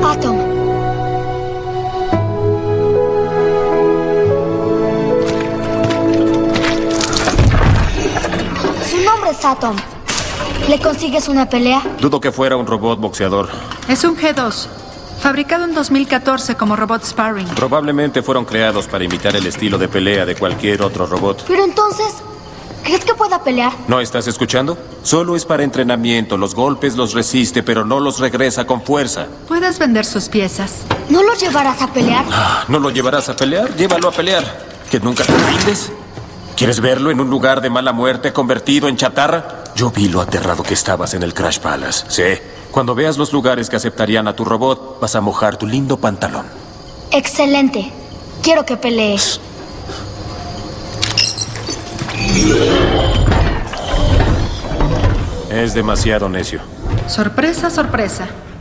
Atom. Su nombre es Atom. ¿Le consigues una pelea? Dudo que fuera un robot boxeador. Es un G2, fabricado en 2014 como robot sparring. Probablemente fueron creados para imitar el estilo de pelea de cualquier otro robot. Pero entonces, ¿crees que pueda pelear? ¿No estás escuchando? Solo es para entrenamiento. Los golpes los resiste, pero no los regresa con fuerza. Puedes vender sus piezas. ¿No lo llevarás a pelear? ¿No lo llevarás a pelear? Llévalo a pelear. ¿Que nunca te rindes? ¿Quieres verlo en un lugar de mala muerte convertido en chatarra? Yo vi lo aterrado que estabas en el Crash Palace. Sí. Cuando veas los lugares que aceptarían a tu robot, vas a mojar tu lindo pantalón. Excelente. Quiero que pelee. Es demasiado necio. Sorpresa, sorpresa.